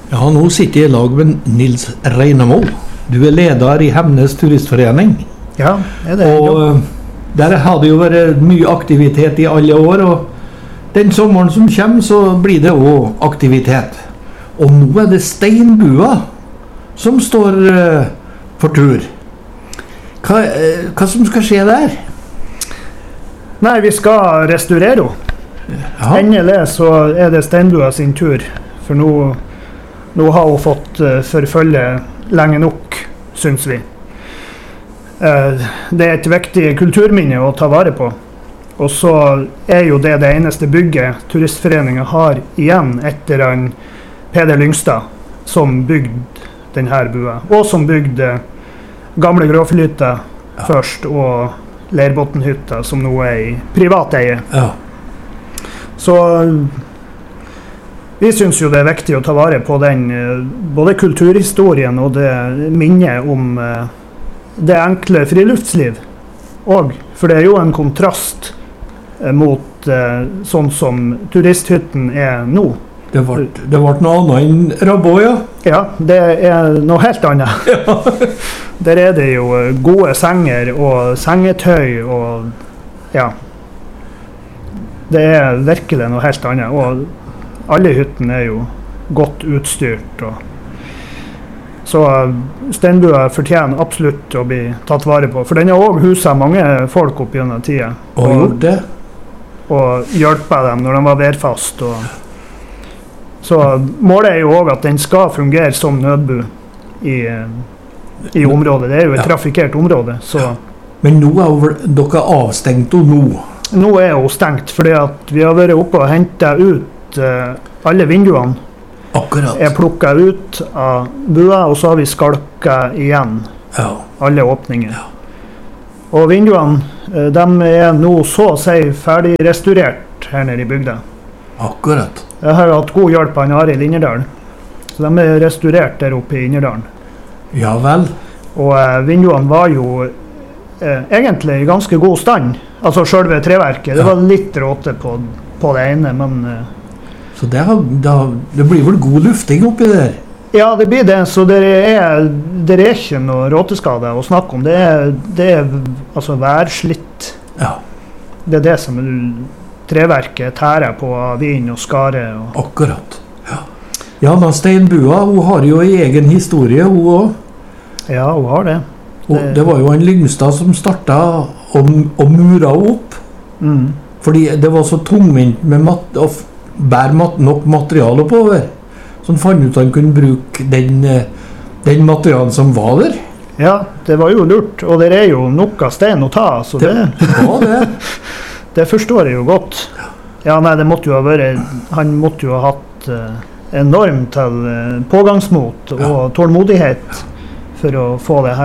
Ja, nå sitter jeg i lag med Nils Reinemo. Du leder i Hemnes turistforening. Ja, det. Og der har det jo vært mye aktivitet i alle år, og den sommeren som kommer så blir det også aktivitet. Og nå det steinbua som står for tur. Hva som skal skje der? Nei, vi skal restaurere henne. Ja. Endelig så det steinbua sin tur, for nå har hun fått forfølge lenge nok, synes vi. Det et viktig kulturminne å ta vare på. Og så jo det eneste bygget turistforeningen har igjen etter en Peder Lyngstad, som bygde denne bua, og som bygde gamle Gråflytta først, og Leirbottenhytta, som nå i privat eie. Ja. Så vi synes jo det viktig å ta vare på den, både kulturhistorien og det minnet om det enkle friluftsliv. Og, for det jo en kontrast mot sånn som turisthytten nå. Det ble noe annet enn Rabå, ja. Ja, det noe helt annet. Ja. Der det jo gode senger og sengetøy, og ja. Det virkelig noe helt annet, og alle hyttene jo godt utstyrt. Så steinbua fortjener absolutt å bli tatt vare på, for den har også huset mange folk opp gjennom tiden. Og gjort det. Og hjulpet dem når de var værfast. Så målet jo også at den skal fungere som nødbu i området. Det jo et trafikkert område. Så. Ja. Men nå dere avstengt og nå? Nå hun stengt, fordi at vi har vært oppe og hentet ut alle vinduene. Akkurat. Plukket ut av bua, og så har vi skalket igjen alle åpninger. Ja. Og vinduene, de nå så å si ferdig restaurert her nede i bygda. Akkurat. Jeg har hatt god hjelp av Arild Innerdalen. Så de restaurert der oppe i Innerdalen. Ja vel. Og vinduene var jo egentlig i ganske god stand. Altså selve treverket. Det var litt råte på det ene, men... Så det blir vel god lufting oppi der? Ja, det blir det. Så det ikke noe råteskade å snakke om. Det altså værslitt. Ja. Det det som treverket tærer på vin og skare. Akkurat. Ja. Jana Steinbua, hun har jo en egen historie, hun også. Ja, hun har det. Det var jo en Lyngstad som startet og mura opp. Mm. Fordi det var så tungvint med å bære nok materiale oppover. Så han fant ut at han kunne bruke den materialen som var der. Ja, det var jo lurt. Og det jo noe stein å ta. Så det var det. Det forstår jeg jo godt. Ja, nei, det måtte jo ha vært... Han måtte jo ha hatt enormt til pågangsmot og tålmodighet for å få det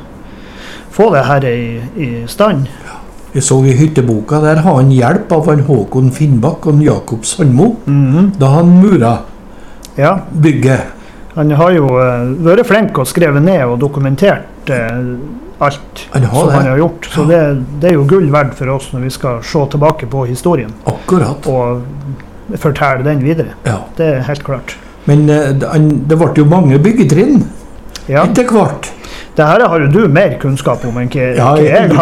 her i stand. Jeg så i hytteboka, der har han hjelp av Håkon Finnbakk og Jakob Sandmo, da han mura bygget. Han har jo vært flink og skrevet ned og dokumentert alt som han har gjort. Så det jo gull verdt for oss når vi skal se tilbake på historien. Akkurat. Og fortelle den videre. Ja. Det helt klart. Men det ble jo mange byggetrinn etter hvert. Det her har jo du mer kunnskap om enn jeg har.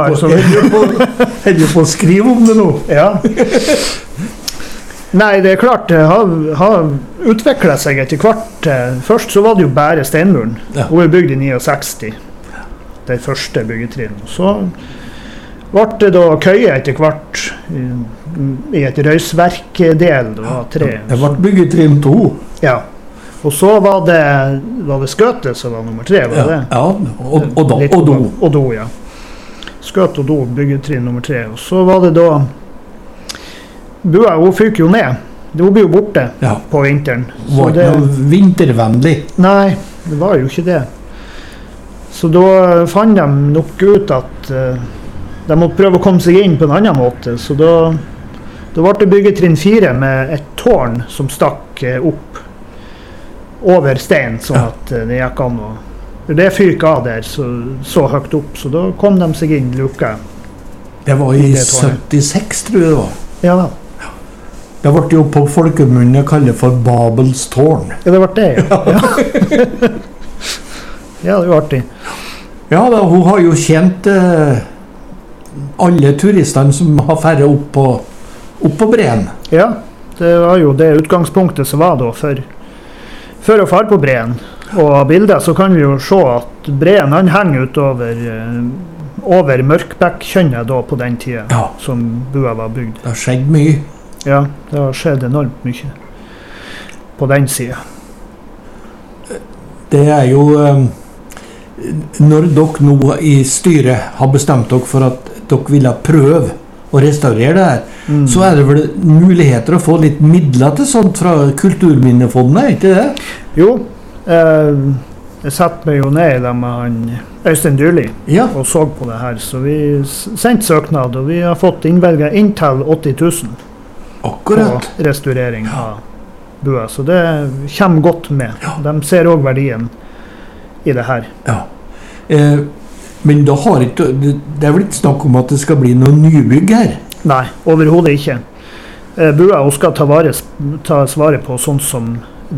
Jeg på å skrive om det nå. Ja. Nei, det klart det har utviklet seg etter hvert. Først så var det jo bare steinmuren. Hun var bygd i 69. Det første byggetrinn. Så ble det da køye etter hvert i et røysverkdel. Det ble byggetrinn 2. Ja. Og så var det skøtet som var nummer 3, var det? Ja, og do. Og do, ja. Skøt og do, byggetrinn nummer 3. Og så var det da... Bua, hun fyker jo ned. Hun blir jo borte på vinteren. Var det noe vintervennlig? Nei, det var jo ikke det. Så da fant de nok ut at de måtte prøve å komme seg inn på en annen måte. Så da ble det byggetrinn 4 med et tårn som stakk opp over stein, sånn at det gikk an å... Det fyk av der så høyt opp, så da kom de seg inn i luka. Det var i 76, tror jeg det var. Ja. Det ble jo på folkemunne kallet for Babels tårn. Ja, det ble det, ja. Ja, det var artig. Ja, da, hun har jo tjent alle turistene som har ferdig opp på Breen. Ja, det var jo det utgangspunktet som var da for å fare på Breen. Og av bildet så kan vi jo se at Breen han henger over Mørkbekkjønnet da på den tiden, Ja. som bua var bygd. Det har skjedd mye. Ja, det har skjedd enormt mye på den siden. Det er jo når dere nå i styret har bestemt dere for at dere ville prøve å restaurere det her, så er det vel muligheter å få litt midler til sånt fra Kulturminnefondet, er ikke det? Jo, jeg satt meg jo ned med han Øystein Dyrli Ja. og så på det her, så vi sendte søknad, og vi har fått innvelget inntil 80 000 Akkurat. på restaurering av bua, så det kommer godt med. De ser også verdien i det her. Ja. Men da har ikke, det er vel ikke snakk om at det skal bli noe nybygg her? Nei, overhodet ikke. Bua hun skal tas vare på sånn som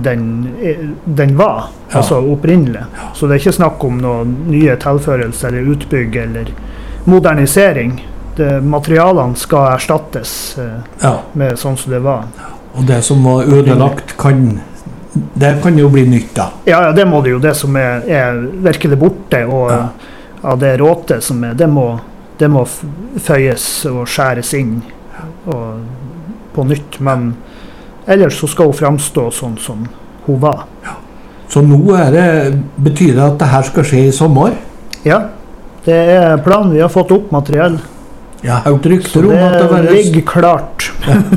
den var, Ja. altså opprinnelig. Så det er ikke snakk om noen nye tilførelser eller utbygg eller modernisering. Materialene skal erstattes Ja. med sånn som det var. Og det som var ødelagt det kan jo bli nytt da. Ja, det må det jo. Det som er virkelig borte, og Ja. av det råte som er, det må føyes og skjæres inn og på nytt. Men ellers så skal hun framstå sånn som hun var. Så nå betyr det at det her skal skje i sommer? Ja, det er planen. Vi har fått opp materiell, Jeg har hørt så rykter om at det det var ligger klart.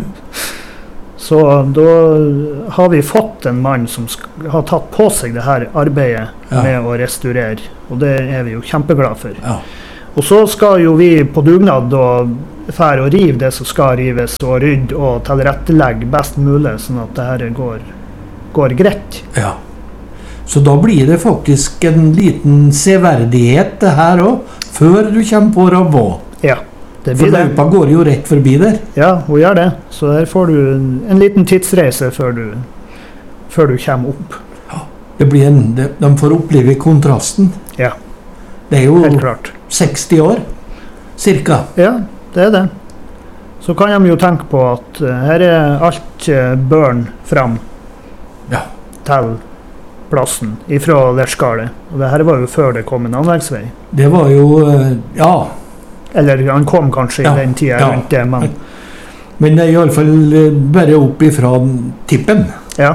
Så da har vi fått en mann som har tatt på seg det her arbeidet Ja. med å restaurere, og det er vi jo kjempeglade for. Ja. Og så skal jo vi på dugnad og fære og rive det som skal rives, og rydde og tilrettelegge best mulig, sånn at det her går greit. Ja. Så da blir det faktisk en liten severdighet det her også, før du kommer på Ravå. Ja, det For blir det. løypa går jo rett forbi der. Ja, hun gjør det. Så her får du en liten tidsreise før du kommer opp. Det blir de får oppleve kontrasten. Ja, Det er jo helt klart. 60 år, cirka. Ja, det er det. Så kan de jo tenke på at her er alt børn fram Ja. til plassen ifra Lerskalet. Og det her var jo før det kom en anleggsvei. Det var jo, ja. Eller han kom kanskje Ja, i den tida ja. rundt det, men Men det er i alle fall bare opp ifra tippen. ja.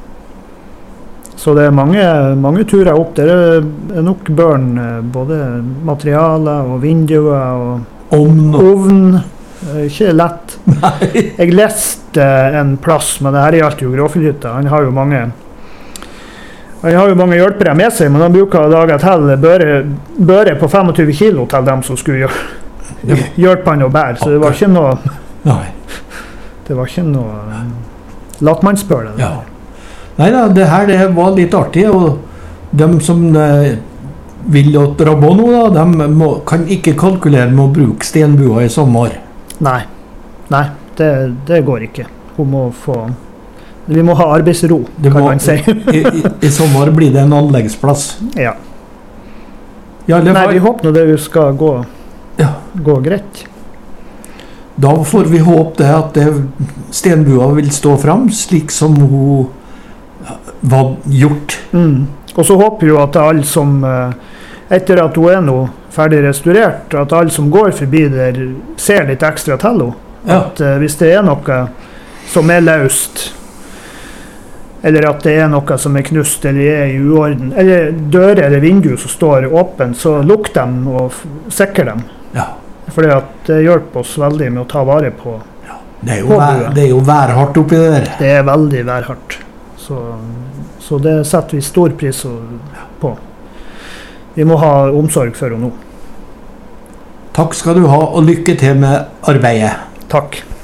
Så det er mange turer opp. Det er nok børn, både materialer og vinduer og Om noe. ovn. Ikke lett. Nei. Jeg leste en plass, men det her gjaldt jo Gråfjellhytta. Han har jo mange hjelpere med seg, men han bruker å lage til børe på 25 kilo til dem som skulle hjelpe han å bære. Så det var ikke noe Nei. latmannsbør. Det. Ja. Nei da, det her det var litt artig, og de som vil til Ravå nå, da, de kan ikke kalkulere med å bruke stenbua i sommer. Nei, det går ikke. Vi må ha arbeidsro, kan man si. I sommer blir det en anleggsplass. Ja. I alle Nei, fall, vi håper nå det skal gå greit. da får vi håpe det at stenbua vil stå fram, slik som hun var gjort. Og så håper vi jo at alle som, etter at hun er nå ferdig restaurert, at alle som går forbi der ser litt ekstra til henne. Ja. At hvis det er noe som er løst, eller at det er noe som er knust eller er i uorden, eller dører eller vinduer som står åpne, så lukk dem og sikre dem. Ja. Fordi at det hjelper oss veldig med å ta vare på. Det er jo værhardt oppi der. Det er veldig værhardt. Så det setter vi stor pris på. Vi må ha omsorg for henne nå. Takk skal du ha, og lykke til med arbeidet. Takk.